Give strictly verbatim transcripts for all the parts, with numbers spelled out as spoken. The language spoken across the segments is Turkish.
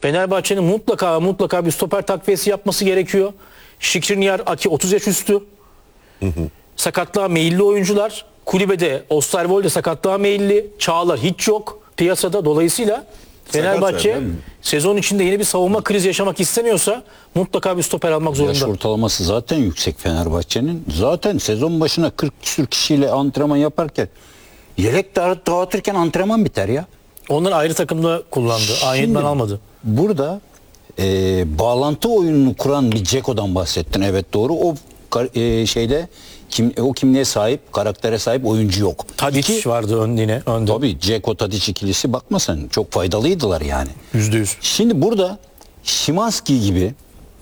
Fenerbahçe'nin mutlaka mutlaka bir stoper takviyesi yapması gerekiyor. Şikriniyar, Aki otuz yaş üstü. Hı hı. Sakatlığa meyilli oyuncular. Kulübede Osterwolde sakatlığa meyilli. Çağlar hiç yok piyasada. Dolayısıyla Fenerbahçe sezon içinde yeni bir savunma krizi yaşamak istemiyorsa mutlaka bir stoper almak zorunda. Yaş ortalaması zaten yüksek Fenerbahçe'nin. Zaten sezon başına kırk küsür kişiyle antrenman yaparken yelek dağıt, dağıtırken antrenman biter ya. Onlar ayrı takımda kullandı. Aynı almadı. Burada e, bağlantı oyununu kuran bir Ceko'dan bahsettin. Evet doğru. O e, şeyde kim, o kimliğe sahip, karaktere sahip oyuncu yok. Tadic İki, vardı ön, yine önde. Tabii Ceko Tadic ikilisi bakma sen çok faydalıydılar yani. Yüzde yüz. Şimdi burada Szymański gibi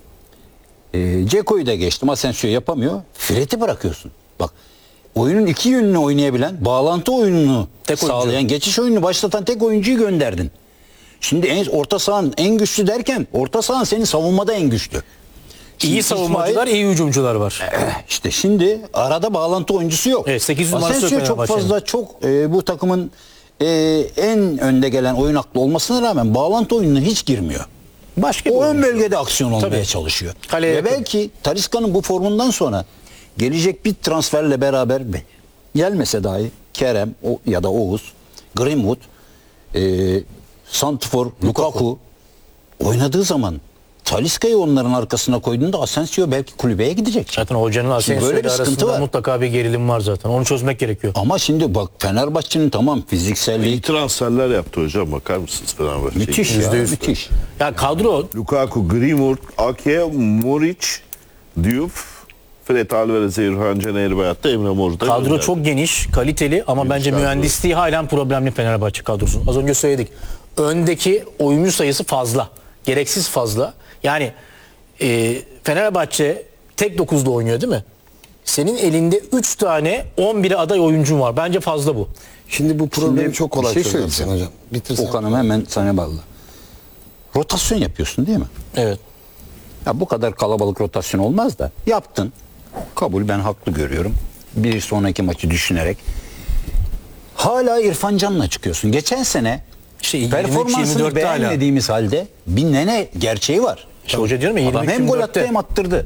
e, Ceko'yu da geçtim. Asensio yapamıyor. Fred'i bırakıyorsun. Bak oyunun iki yönünü oynayabilen, bağlantı oyununu tek sağlayan, oyuncu. geçiş oyununu başlatan tek oyuncuyu gönderdin. Şimdi en, orta sahanın en güçlü derken orta sahan senin savunmada en güçlü. Şimdi İyi savunmacılar, İsmail, iyi hücumcular var. işte şimdi arada bağlantı oyuncusu yok. Evet, sekiz numarası Asensio yok çok Fenerbahçe'nin. fazla çok e, bu takımın e, en önde gelen oyun aklı olmasına rağmen bağlantı oyununa hiç girmiyor. Başka bir O ön oyuncu. bölgede aksiyon olmaya Tabii. çalışıyor. Kaleye Ve yakın. belki Talisca'nın bu formundan sonra gelecek bir transferle beraber gelmese dahi Kerem o, ya da Oğuz, Greenwood, e, Santifor, Lukaku oynadığı zaman Talisca'yı onların arkasına koyduğunda Asensio belki kulübeye gidecek. Zaten hocanın Asensio böyle ile bir sıkıntı arasında var. mutlaka bir gerilim var zaten. Onu çözmek gerekiyor. Ama şimdi bak Fenerbahçe'nin tamam fizikselliği İyi transferler yaptı hocam, bakar mısınız Fenerbahçe? müthiş ya, Yüzde yüz. müthiş. Ya kadro Lukaku, Greenwood, Ake, Muric, Diouf, Fred Alvarez'e, İrfan Can Eğribayat'ta, Emre Mor'da. kadro gönderdi. çok geniş, kaliteli ama Geniş bence kadro. mühendisliği halen problemli Fenerbahçe kadrosu. Az önce söyledik. Öndeki oyuncu sayısı fazla. Gereksiz fazla. Yani e, Fenerbahçe tek dokuzda oynuyor değil mi? Senin elinde üç tane on bire aday oyuncun var. Bence fazla bu. Şimdi bu problemi Şimdi çok kolay bir şey çözersin söyleyeceğim. hocam. Bitirsen. Okan'ım hemen sana bağlı. Rotasyon yapıyorsun değil mi? Evet. Ya bu kadar kalabalık rotasyon olmaz da yaptın. Kabul, ben haklı görüyorum. Bir sonraki maçı düşünerek. Hala İrfan Can'la çıkıyorsun. Geçen sene İşte yirmi üç, yirmi performansını dörtte hala. beğenmediğimiz halde bir nene gerçeği var. İşte hoca diyorum ya, Adam yirmi üç, hem gol yirmi attı dörtte. hem attırdı.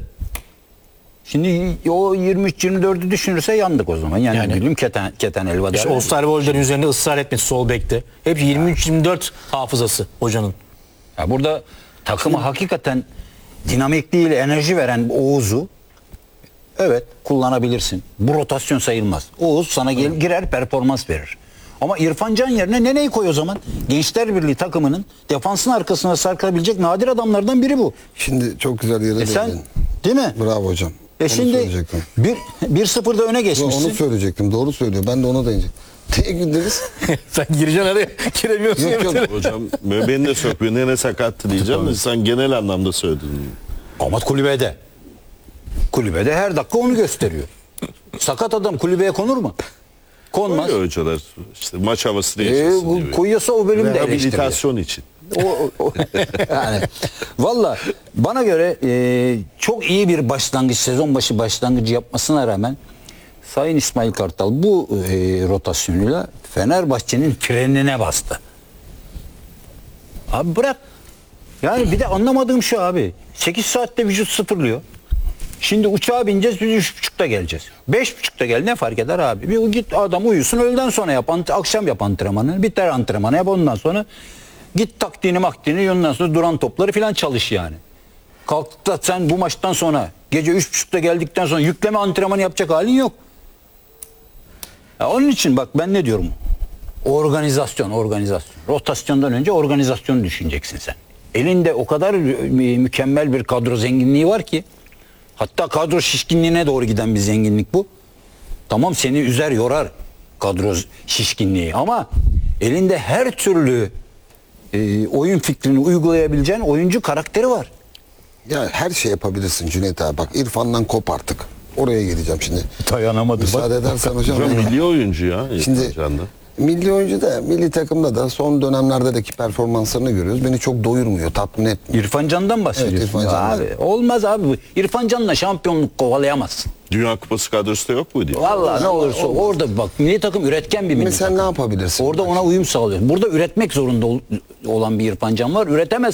Şimdi o yirmi üç yirmi dördü düşünürse yandık o zaman. Yani, Yani. gülüm keten, keten elva İşte derler. Osterwolder'in üzerinde ısrar etmesi sol bekte. Hep yirmi üç yirmi dört hafızası hocanın. Ya burada takımı hakikaten dinamikliğiyle enerji veren Oğuz'u evet kullanabilirsin. Bu rotasyon sayılmaz. Oğuz sana gel, girer performans verir. Ama İrfan Can yerine Nene'yi koy o zaman. Gençler Birliği takımının defansın arkasına sarkılabilecek nadir adamlardan biri bu. Şimdi çok güzel yere E sen değindin. değil mi? Bravo hocam. E Onu şimdi söyleyecektim. bir, bir sıfırda öne Yo, geçmişsin. onu söyleyecektim. Doğru söylüyor. Ben de ona değinecektim. Tek gündeniz. Sen gireceksin araya, giremiyorsun Yok, ya yok. mesela. Hocam beni de sökmüyor. Nene sakattı diyeceğim de sen genel anlamda söyledin. Ama kulübede. Kulübede her dakika onu gösteriyor. Sakat adam kulübeye konur mu? Konmaz. Öyle hocalar işte maç havası E, değiştirsin bu diye. koyuyorsa o bölüm de eleştiriyor. Rehabilitasyon için. O, o- o- yani valla bana göre e, çok iyi bir başlangıç, sezon başı başlangıcı yapmasına rağmen Sayın İsmail Kartal bu e, rotasyonuyla Fenerbahçe'nin frenine bastı. Abi bırak. Yani bir de anlamadığım şu abi. sekiz saatte vücut sıfırlıyor. Şimdi uçağa bineceğiz, biz üç buçukta geleceğiz. Beş buçukta gel, ne fark eder abi? Bir git adam uyusun, öğleden sonra yap, ant- akşam yap antrenmanı, biter antrenmanı yap, ondan sonra git taktiğini maktiğini, ondan sonra duran topları falan çalış yani. Kalkıp da sen bu maçtan sonra gece üç buçukta geldikten sonra yükleme antrenmanı yapacak halin yok. Ya onun için bak ben ne diyorum? Organizasyon, organizasyon. Rotasyondan önce organizasyonu düşüneceksin sen. Elinde o kadar mü- mükemmel bir kadro zenginliği var ki, hatta kadro şişkinliğine doğru giden bir zenginlik bu. Tamam seni üzer yorar kadro şişkinliği ama elinde her türlü e, oyun fikrini uygulayabileceğin oyuncu karakteri var. Ya her şey yapabilirsin Cüneyt abi. Bak İrfan'dan kop artık. Oraya geleceğim şimdi. Dayanamadı. Müsaade edersen hocam. Hocam milli oyuncu ya. Şimdi İrfan Can'da. milli oyuncu da milli takımda da son dönemlerdeki performanslarını görüyoruz. Beni çok doyurmuyor, tatmin etmiyor. İrfan Can'dan bahsediyorsun. Evet, İrfan Can'dan. Abi, olmaz abi. İrfan Can'la şampiyonluk kovalayamazsın. Dünya Kupası kadrosu da yok muydu? ya? Vallahi ne olursa orada bak milli takım üretken bir milli Mesela takım. ne yapabilirsin? Orada ona uyum sağlıyor. Burada üretmek zorunda ol- olan bir İrfan Can var. Üretemez.